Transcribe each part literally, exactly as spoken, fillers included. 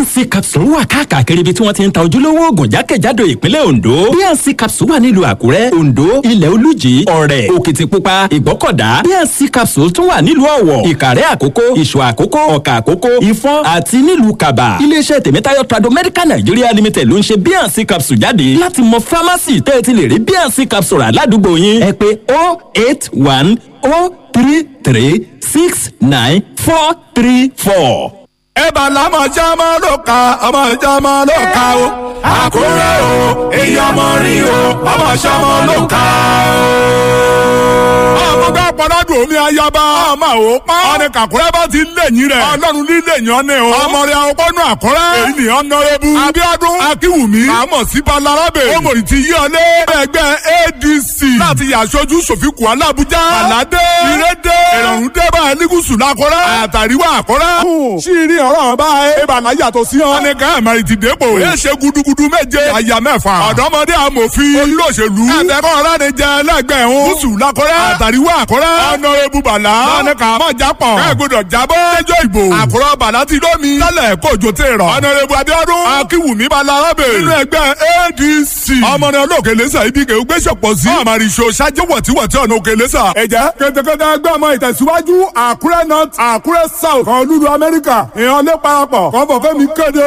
and C capsule wà káàkiri ibi tí wọ́n ti ń ta ojúlówó oògùn jákèjádò ìpínlẹ̀ Ondo. B and C capsule wà nílùú Àkúrẹ́, Ondo, Ilẹ̀ Olújì, Ọ̀rẹ̀, Òkìtìpupa, Ìgbọ́kọ̀dá. B and C capsule tún wà nílùú Ọ̀wọ̀, Ìkàrẹ́ Àkókó, Ìṣọ̀ Àkókó, Ọ̀kà Àkókó, Ìfọ̀n àti nílùú Kàbà. Iléeṣẹ́ Tèmítáyọ̀ Trado Medical Nigeria Limited ló ń ṣe B and C capsule jáde. Láti mọ fámásì tẹ́ ẹ ti lè rí B and C capsule rà ládùúgbò yín, ẹ pè oh eight one oh three three six nine four three four. ẹ̀bà lámọ̀ jámọ́ ló ka ọmọ jámọ́ ló ka o. Àkúrẹ́ o èyí ọmọ rí o ọmọ sọmọ ló ka o. ọmọ bá pọ́nádùn omi ayaba ọmọ ò pa. ọ̀nì kàkúrẹ́ bá ti lẹ́yìn rẹ̀ ọlọ́run ní lẹ́yìn ọ̀nẹ́ o. ọmọ rẹ̀ ọpọ́nù Àkúrẹ́ èyí ni ọ̀nàrẹ́bù Abíọ́dún Akínwùmí àmọ̀ sí Balarabe ọmọdé ti yí ọlé ẹgbẹ́ A D C láti yàsọ́jú sòfìkù alábùjá Àládé ìrédé ìrọ̀rùn débà ẹlígùsù l'Àkúrẹ́ àtàríwá Àkúrẹ́. ṣírí ọ̀rọ̀ bá ẹ̀bànà yàtọ̀ sí ọ́. ọ̀nì kan ẹ̀mẹ́rì ti dépò. ẹ ṣe gudugudu méje àyà mẹ́fà. ọ̀dọ́mọdé amòfin olóṣèlú. àtẹ̀kọ́ ọ̀rẹ́ni jẹ ẹlẹ́gbẹ̀ẹ́ wọn. gúúsù l'Àkúrẹ́ àtàríwá Àkúrẹ́. ọ̀nàrẹ́bù Bàlá. ọ̀nì kan mọ̀ jápọ̀. ẹ gbọdọ̀ jábọ́. ẹjọ́ ìbò. Àkúrẹ́ Bàlá ti lómi. tẹ́lẹ̀ kójó tè rọ̀. ọ̀nàrẹ́bù Abíọ́dún Akínwùmí Balarabe. nínú ẹgbẹ́ A D C. ọmọ náà lókè lẹ́sà ibi kẹ́ gbé ṣọ̀pọ̀ sí. àmàrìṣò ṣáájú wọ̀tíwọ̀tí ọ̀nà òkè lẹ́sà. ẹ jẹ́ kẹ́tẹ́kẹ́tẹ́ ẹgbẹ́ ọmọ ìtẹ̀síwájú Àkúrẹ́ North Àkúrẹ́ South kan lúlu Amẹ́ríkà ìhàn lé parapọ̀ kọ́ńfọ̀ fẹ́mi kéde.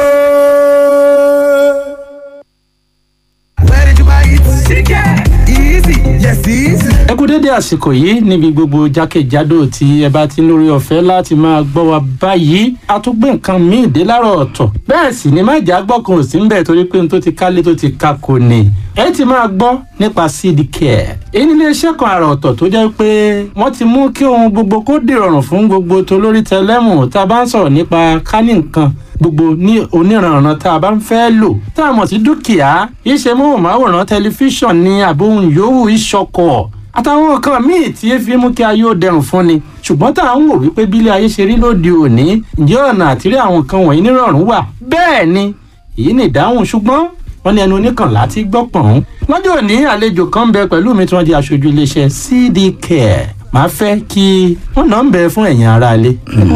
Where did you buy it? Chicken. Easy. Yes, easy. ẹ kú dédé àsìkò yìí níbi gbogbo jákèjádò tí ẹ bá ti lórí ọ̀fẹ́ láti máa gbọ́ wa báyìí a tún gbé nǹkan míì dé láàárọ̀ ọ̀tọ̀ bẹ́ẹ̀ sì ni má jà gbọ́kàn ò sí ń bẹ̀ torí pé n tó ti kálé tó ti ka kò ní ẹ ti máa gbọ́ nípa seed care èyí ní iléeṣẹ́ kan àrà ọ̀tọ̀ tó jẹ́ pé wọ́n ti mú kí ohun gbogbo kó dìrọ̀rùn fún gbogbo tolórí tẹlẹ́mù tá a bá ń sọ̀rọ̀ nípa kánì nǹkan gbogbo ní oníranran tá a bá ń fẹ́ lò tá a mọ̀ sí dúkìá iṣẹ́ móhùnmáwòrán tẹlifíṣàn ní àbóhùn yòówù ìṣọkọ̀ àtàwọn nǹkan míì tí efi mú kí ayé ó dẹrùn fún ni ṣùgbọ́n tá à ń wò wípé bílé ayé ṣe rí lóde òní ǹjẹ́ ọ̀nà àtìrí àwọn nǹkan wọ̀nyí nírọ̀rùn wà bẹ́ẹ̀ ni èyí ni ìdáhùn ṣùgbọ́n wọ́n ní ẹnu oníkànlá tí gbọ́ pọ̀n. lọ́jọ́ òní àlejò kan ń bẹ pẹ̀lú mi tí wọ́n di aṣojú iléeṣẹ́ C D Care màá fẹ́ kí wọ́n náà ń bẹ fún ẹ̀yin aráalé.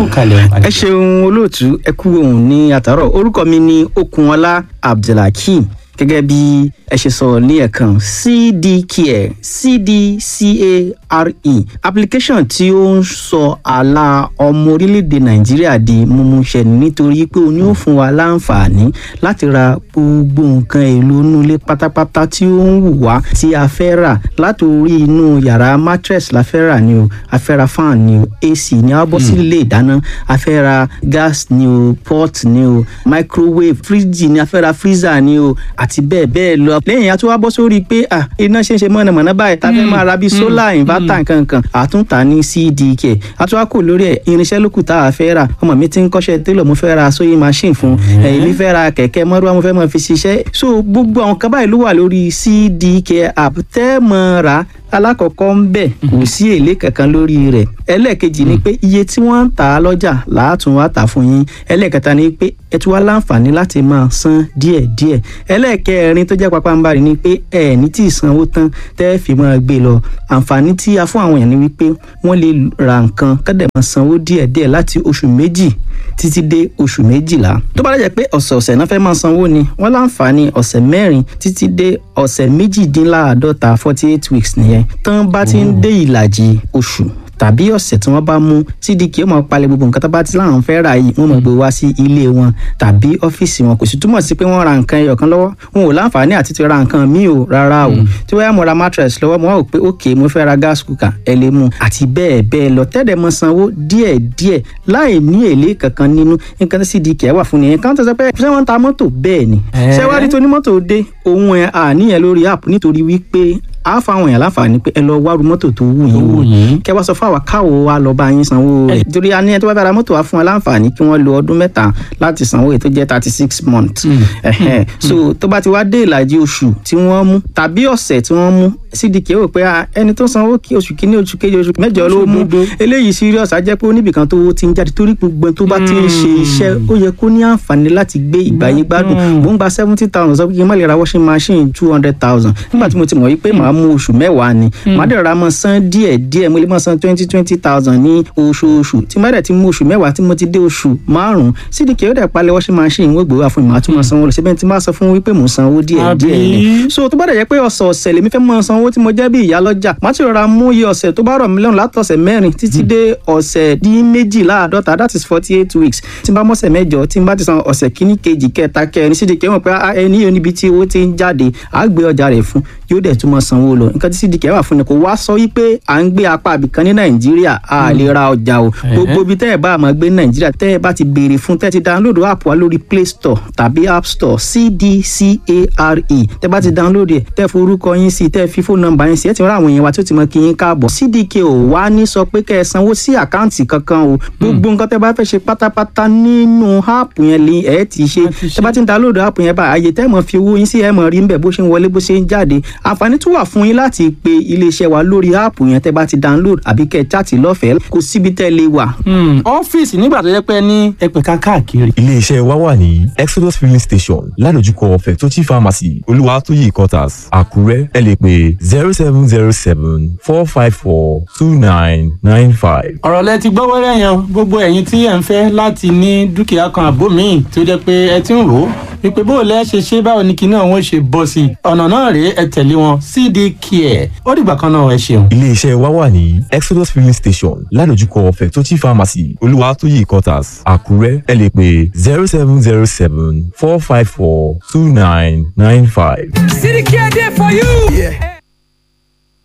ẹ ṣeun olóòtú ẹ kú ohùn ní àtàrọ̀ orúkọ mi ni Okunọlá Abdulhakeem gẹ́gẹ́ bí ẹ ṣe sọ ní ẹ̀kan C D Care C D C A R E application tí ó ń sọ àlà ọmọ orílẹ̀-èdè Nàìjíríà di mímúṣẹ nítorí pé ó ní ó fún wa láǹfààní láti ra gbogbo nǹkan èlò inú ilé pátápátá tí ó ń wù wá tí a fẹ́ rà láti orí inú yàrá mattress la fẹ́ rà ni o a fẹ́ ra fan ni o A C ni a bọ́ sí ilé ìdáná a fẹ́ ra gas ni o pot ni o microwave fridge ni a fẹ́ ra freezer ni o àti bẹ́ẹ̀ bẹ́ẹ̀ lọ. lẹ́yìn a tún wá bọ́ sórí pé ah iná ṣe ń ṣe mọ̀nàmọ́ná báyìí tá a fẹ́ máa ra bíi solar inverter nkankan àtúntà ní C D Care a tún wá kò lórí ẹ̀ irinṣẹ́ lókù tá a fẹ́ rà ọmọ mi ti ń kọ́ṣẹ́ télọ̀ mo fẹ́ ra sewing machine fún èmi fẹ́ ra kẹ̀kẹ́ mọ́rúwá mo fẹ́ máa fi ṣiṣẹ́ so gbogbo àwọn kan báyìí ló wà lórí C D Care app tẹ́ mọ́ ra alákọ̀ọ́kọ́ ń bẹ̀ kò sí èlé kankan lórí rẹ̀ ẹlẹ́ẹ̀kejì ni pé iye tí wọ́n ń tà á lọ́jà làátún wá tà fún yín ẹlẹ́ẹ̀kẹta ni pé ẹ tún wá láǹfààní láti máa san díẹ̀díẹ̀ ẹlẹ́ẹ̀kẹrin tó jẹ́ pápánbarì ni pé ẹ ní tí ì sanwó tán tẹ́ fi máa gbé lọ àǹfààní tí a fún àwọn èèyàn ni wípé wọ́n lè ra nǹkan kọ́dẹ̀ máa sanwó díẹ̀díẹ̀ láti oṣù méjì títí dé oṣù méjìlá tó bá dẹ̀ jẹ́ pé ọ̀sẹ̀ọ̀sẹ̀ náà fẹ́ máa sanwó ni wọ́n láǹfààní ọ̀sẹ̀ mẹ́rin títí dé ọ̀sẹ̀ méjìdínláàádọ́ta forty eight weeks nìyẹn tán bá ti ń dé ìlàjì oṣù tàbí ọ̀sẹ̀ tí wọ́n bá mú C D Care ó máa palẹ̀ gbogbo nǹkan tó bá ti láwọn fẹ́ rà yìí wọ́n máa gbé wá sí ilé wọn tàbí ọ́fíìsì wọn kò sì túmọ̀ sí pé wọ́n ra nǹkan ẹyọ kan lọ́wọ́ wọn ò láǹfààní àti ti ra nǹkan míì o rárá o tí wọ́n yá mo ra mattress lọ́wọ́ mo wá wò pé ok mo fẹ́ ra gas cooker ẹ lè mú àti bẹ́ẹ̀ bẹ́ẹ̀ lọ tẹ́lẹ̀ mọ sanwó díẹ̀ díẹ̀ láì ní èlé kankan nínú nǹkan tí C D Care wà fún nìyẹn kan tó sọ pé ṣé wọ́n ta mọ́tò bẹ́ẹ̀ ni ṣé wá rí tó ní mọ́tò dé òun ẹ̀ àníyàn lórí app nítorí wípé a fa àwọn èèyàn láǹfààní pé ẹ lọ wárú mọ́tò tó wù yín wò kẹ wá sọ fún àwa káwo wa lọ bá yín sanwó rẹ̀ torí a ní ẹ tó bá bá ra mọ́tò wa fún wa láǹfààní kí wọ́n lo ọdún mẹ́ta láti sanwó èyí tó jẹ́ thirty six months so tó bá ti wá dé ìlàjì oṣù tí wọ́n mú tàbí ọ̀sẹ̀ tí wọ́n mú C D Care wò pé ẹni tó sanwó kí oṣù kìíní oṣù kejì oṣù mẹ́jọ ló mú eléyìí serious á jẹ́ pé oníbìkan tó ti ń jáde torí gbogbo tó bá ti ń ṣe iṣẹ́ ó yẹ kó ní àǹfààní láti gbé ìgbà yín gbádùn mò ń gba seventy thousand sọ pé kí n má lè ra washing machine two hundred thousand nígbà tí mo ti mọ̀ yí pé màá màá mú oṣù mẹ́wàá ni màá dẹ̀ ra mọ́ san díẹ̀ díẹ̀ mo lè mọ́ san twenty twenty thousand ní oṣooṣù tí màá dẹ̀ ti mú oṣù mẹ́wàá tí mo ti dé oṣù márùn-ún sídìkì ó dẹ̀ palẹ̀ washing machine wọ́n gbé wá fún mi màá tún mọ́ sanwó lọ síbẹ̀ tí màá sọ fún wípé mò ń sanwó díẹ̀ díẹ̀ ni so tó bá dẹ̀ jẹ́ pé ọ̀sẹ̀ ọ̀sẹ̀ lèmi fẹ́ mọ́ sanwó tí mo jẹ́ bí ìyá lọ́jà màá ti rọra mú iye ọ̀sẹ̀ tó bá rọ̀ mí lọ́rùn látọ̀sẹ̀ mẹ́rin títí dé ọ̀sẹ̀ dín méjìláàdọ́ta that is forty eight weeks tí n bá mọ́sẹ̀ mẹ́jọ tí n bá ti san ọ̀sẹ̀ kíní kejì kẹta kẹrin sídìkì wọn pé ẹni yóò níbi tí owó ti ń jáde á gbé ọjà rẹ̀ fún yóò dẹ̀ tún mọ́ sanwó lọ nǹkan tí sídìkì wà fún ni kò wá sọ wípé à ń gbé apá àbìkan ní nàìjíríà a lè ra ọjà o gbogbo ibi tẹ́ ẹ bá máa gbé ní nàìjíríà tẹ́ ẹ bá ti béèrè fún tẹ́ ẹ ti download app wa lórí play store tàbí app store cdcare tẹ́ bá ti download ẹ̀ tẹ́ forúkọ yín sí tẹ́ fi fóònù nọ́mbà yín sí ẹ ti rán àwọn èèyàn wa tí ó ti mọ kí yín káàbọ̀ cdk ò wá ní sọ pé kẹ́ ẹ sanwó sí àkáǹtì kankan o gbogbo nǹkan tẹ́ bá fẹ́ ṣe pátápátá nínú app yẹn lè ẹ ti ṣe tẹ́ bá ti download app yẹn bá àyè tẹ́ mọ̀ fi owó yín sí ẹ mọ̀ rí ń bẹ̀ bó ṣe ń wọlé bó ṣe ń jáde àǹfààní tún wà fún yín láti pe iléeṣẹ́ wa lórí app yẹn tẹ́ bá ti download àbí kẹ́ ẹ chat lọ́fẹ̀ẹ́ kò síbi tẹ́ lè wà. ọ́fíìsì nígbà tó yẹ pé ní ẹgbẹ̀ka káàkiri. iléeṣẹ́ wa wà ní exodus filling station ládojúkọ fẹ̀tọ́jì pharmacy olúwatóyè quarters àkúrẹ́ ẹ lè pè zero seven zero seven four five four two nine nine five. ọ̀rọ̀ lẹ ti gbọ́ wẹ́rẹ́ yẹn gbogbo ẹ̀yin tí ẹ̀ ń fẹ́ láti ní dúkìá kan àbó míì tó jẹ́ pé ẹ ti ń rò ó wípé bó o lẹ́ ṣe ṣe báwo ni kinní àwọn ṣe bọ́ sí i ọ̀nà náà rèé ẹ tẹ̀lé wọn cd care ó dìgbà kan náà ẹ ṣeun. iléeṣẹ́ wa wà ní exodus filling station ládojúkọ fẹ̀tọ́jì pharmacy olúwatóyè quarters àkúrẹ́ ẹ lè pè zero seven zero seven four five four two nine nine five. City Care there for you. Yeah.